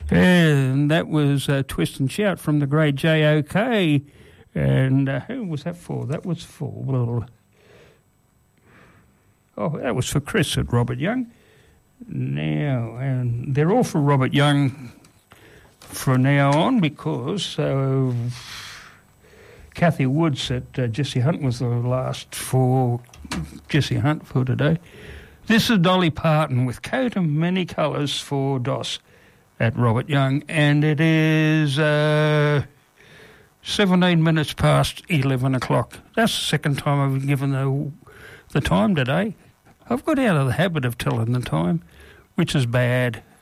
And that was Twist and Shout from the great J.O.K. And who was that for? That was for... Oh, that was for Chris at Robert Young. Now, and they're all for Robert Young from now on because Kathy Woods at Jesse Hunt was the last for Jesse Hunt for today. This is Dolly Parton with Coat of Many Colours for Doss at Robert Young, and it is 17 minutes past 11 o'clock. That's the second time I've given the time today. I've got out of the habit of telling the time, which is bad.